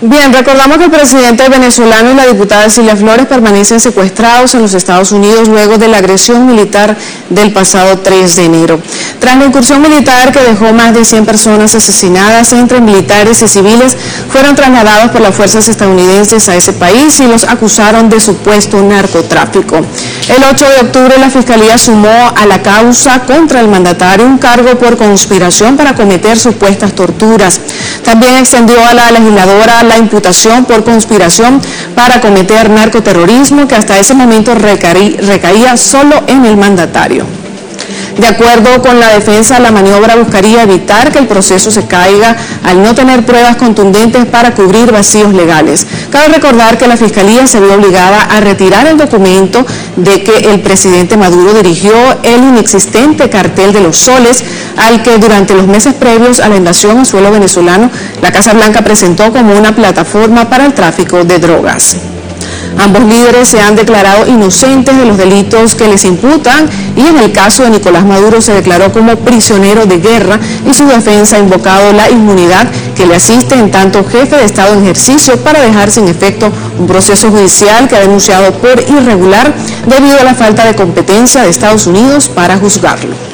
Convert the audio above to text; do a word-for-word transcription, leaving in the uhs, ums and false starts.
Bien, recordamos que el presidente venezolano y la diputada Cilia Flores permanecen secuestrados en los Estados Unidos luego de la agresión militar del pasado tres de enero. Tras la incursión militar que dejó más de cien personas asesinadas entre militares y civiles, fueron trasladados por las fuerzas estadounidenses a ese país y los acusaron de supuesto narcotráfico. El ocho de octubre la Fiscalía sumó a la causa contra el mandatario un cargo por conspiración para cometer supuestas torturas. También extendió a la legisladora la imputación por conspiración para cometer narcoterrorismo, que hasta ese momento recaí, recaía solo en el mandatario. De acuerdo con la defensa, la maniobra buscaría evitar que el proceso se caiga al no tener pruebas contundentes para cubrir vacíos legales. Cabe recordar que la Fiscalía se vio obligada a retirar el documento de que el presidente Maduro dirigió el inexistente cartel de los soles, al que durante los meses previos a la invasión a suelo venezolano, la Casa Blanca presentó como una plataforma para el tráfico de drogas. Ambos líderes se han declarado inocentes de los delitos que les imputan y en el caso de Nicolás Maduro se declaró como prisionero de guerra y su defensa ha invocado la inmunidad que le asiste en tanto jefe de Estado en ejercicio para dejar sin efecto un proceso judicial que ha denunciado por irregular debido a la falta de competencia de Estados Unidos para juzgarlo.